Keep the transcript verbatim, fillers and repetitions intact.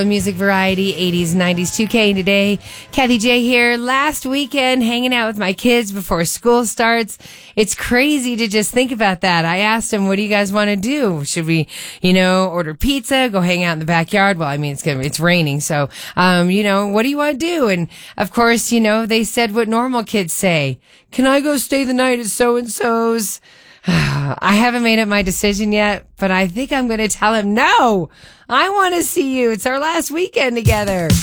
Music variety, eighties, nineties, two K today. Kathy J here. Last weekend, hanging out with my kids before school starts. It's crazy to just think about that. I asked them, what do you guys want to do? Should we, you know, order pizza, go hang out in the backyard? Well, I mean, it's gonna, it's raining. So, um, you know, what do you want to do? And of course, you know, they said what normal kids say. Can I go stay the night at so-and-so's? I haven't made up my decision yet, but I think I'm going to tell him, no, I want to see you. It's our last weekend together.